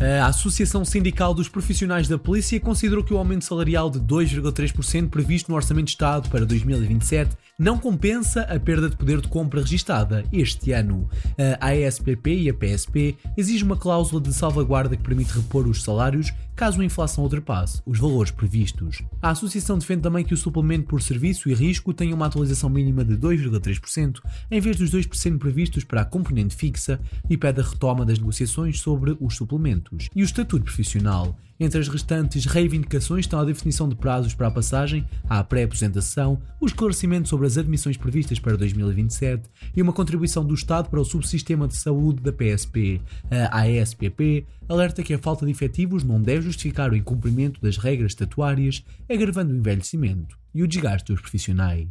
A Associação Sindical dos Profissionais da Polícia considerou que o aumento salarial de 2,3% previsto no Orçamento de Estado para 2027 não compensa a perda de poder de compra registada este ano. A ASPP e a PSP exigem uma cláusula de salvaguarda que permite repor os salários caso a inflação ultrapasse os valores previstos. A associação defende também que o suplemento por serviço e risco tenha uma atualização mínima de 2,3% em vez dos 2% previstos para a componente fixa e pede a retoma das negociações sobre os suplementos. E o estatuto profissional. Entre as restantes reivindicações estão a definição de prazos para a passagem à pré-aposentação, o esclarecimento sobre as admissões previstas para 2027 e uma contribuição do Estado para o subsistema de saúde da PSP. A ASPP alerta que a falta de efetivos não deve justificar o incumprimento das regras estatuárias, agravando o envelhecimento e o desgaste dos profissionais.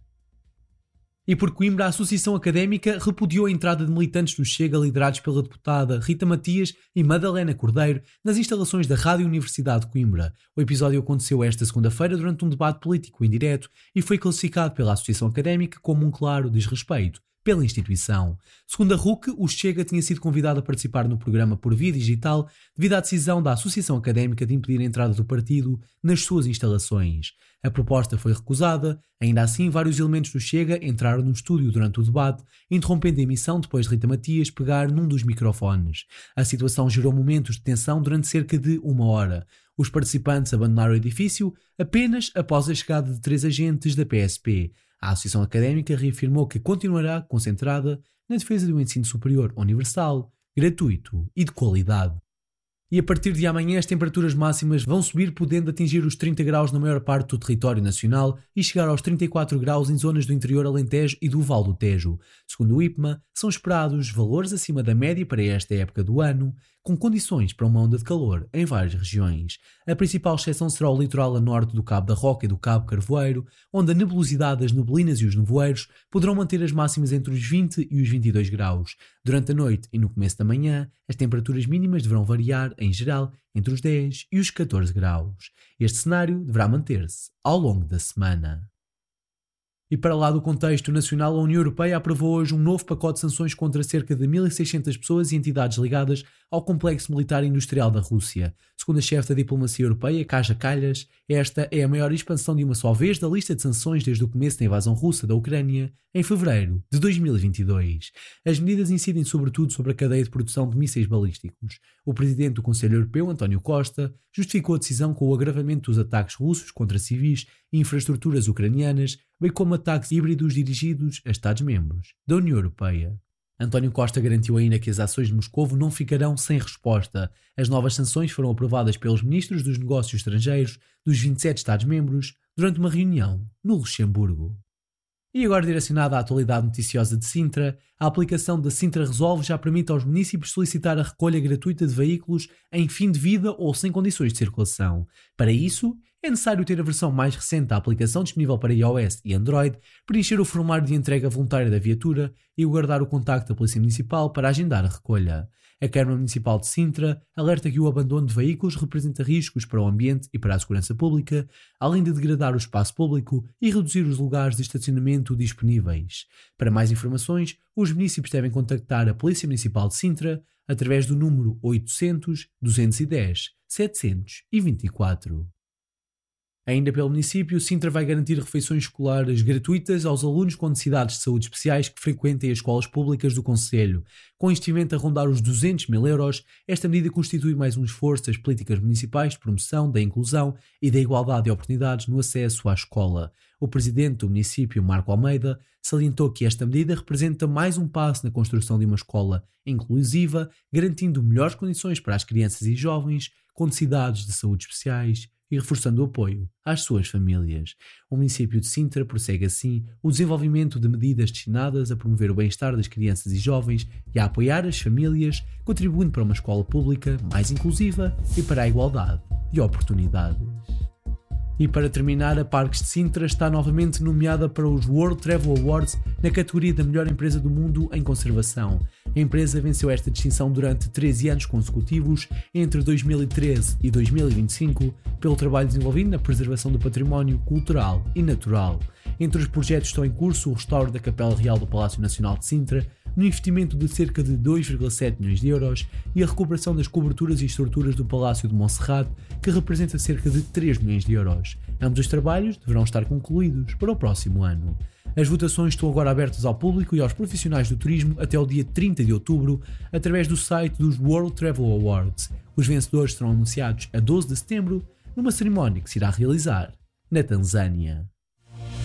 E por Coimbra, a Associação Académica repudiou a entrada de militantes do Chega liderados pela deputada Rita Matias e Madalena Cordeiro nas instalações da Rádio Universidade de Coimbra. O episódio aconteceu esta segunda-feira durante um debate político em direto e foi classificado pela Associação Académica como um claro desrespeito pela instituição. Segundo a RUC, o Chega tinha sido convidado a participar no programa por via digital devido à decisão da Associação Académica de impedir a entrada do partido nas suas instalações. A proposta foi recusada, ainda assim vários elementos do Chega entraram no estúdio durante o debate, interrompendo a emissão depois de Rita Matias pegar num dos microfones. A situação gerou momentos de tensão durante cerca de 1 hora. Os participantes abandonaram o edifício apenas após a chegada de 3 agentes da PSP. A Associação Académica reafirmou que continuará concentrada na defesa de um ensino superior universal, gratuito e de qualidade. E a partir de amanhã as temperaturas máximas vão subir, podendo atingir os 30 graus na maior parte do território nacional e chegar aos 34 graus em zonas do interior Alentejo e do Val do Tejo. Segundo o IPMA, são esperados valores acima da média para esta época do ano, com condições para uma onda de calor em várias regiões. A principal exceção será o litoral a norte do Cabo da Roca e do Cabo Carvoeiro, onde a nebulosidade das neblinas e os nevoeiros poderão manter as máximas entre os 20 e os 22 graus. Durante a noite e no começo da manhã, as temperaturas mínimas deverão variar, em geral, entre os 10 e os 14 graus. Este cenário deverá manter-se ao longo da semana. E para lá do contexto nacional, a União Europeia aprovou hoje um novo pacote de sanções contra cerca de 1.600 pessoas e entidades ligadas ao complexo militar e industrial da Rússia. Segundo a chefe da diplomacia europeia, Kaja Kallas, esta é a maior expansão de uma só vez da lista de sanções desde o começo da invasão russa da Ucrânia, em fevereiro de 2022. As medidas incidem sobretudo sobre a cadeia de produção de mísseis balísticos. O presidente do Conselho Europeu, António Costa, justificou a decisão com o agravamento dos ataques russos contra civis e infraestruturas ucranianas, bem como ataques híbridos dirigidos a Estados-membros da União Europeia. António Costa garantiu ainda que as ações de Moscovo não ficarão sem resposta. As novas sanções foram aprovadas pelos ministros dos negócios estrangeiros dos 27 Estados-membros durante uma reunião no Luxemburgo. E agora direcionada à atualidade noticiosa de Sintra, a aplicação da Sintra Resolve já permite aos municípios solicitar a recolha gratuita de veículos em fim de vida ou sem condições de circulação. Para isso, é necessário ter a versão mais recente da aplicação disponível para iOS e Android, preencher o formulário de entrega voluntária da viatura e guardar o contacto da Polícia Municipal para agendar a recolha. A Câmara Municipal de Sintra alerta que o abandono de veículos representa riscos para o ambiente e para a segurança pública, além de degradar o espaço público e reduzir os lugares de estacionamento disponíveis. Para mais informações, os municípios devem contactar a Polícia Municipal de Sintra através do número 800 210 724. Ainda pelo município, Sintra vai garantir refeições escolares gratuitas aos alunos com necessidades de saúde especiais que frequentem as escolas públicas do concelho. Com investimento a rondar os 200 mil euros, esta medida constitui mais um esforço das políticas municipais de promoção da inclusão e da igualdade de oportunidades no acesso à escola. O presidente do município, Marco Almeida, salientou que esta medida representa mais um passo na construção de uma escola inclusiva, garantindo melhores condições para as crianças e jovens com necessidades de saúde especiais e reforçando o apoio às suas famílias. O município de Sintra prossegue assim o desenvolvimento de medidas destinadas a promover o bem-estar das crianças e jovens e a apoiar as famílias, contribuindo para uma escola pública mais inclusiva e para a igualdade de oportunidades. E para terminar, a Parques de Sintra está novamente nomeada para os World Travel Awards na categoria da melhor empresa do mundo em conservação. A empresa venceu esta distinção durante 13 anos consecutivos, entre 2013 e 2025, pelo trabalho desenvolvido na preservação do património cultural e natural. Entre os projetos estão em curso o restauro da Capela Real do Palácio Nacional de Sintra, no investimento de cerca de 2,7 milhões de euros e a recuperação das coberturas e estruturas do Palácio de Monserrate, que representa cerca de 3 milhões de euros. Ambos os trabalhos deverão estar concluídos para o próximo ano. As votações estão agora abertas ao público e aos profissionais do turismo até o dia 30 de outubro, através do site dos World Travel Awards. Os vencedores serão anunciados a 12 de setembro, numa cerimónia que se irá realizar na Tanzânia.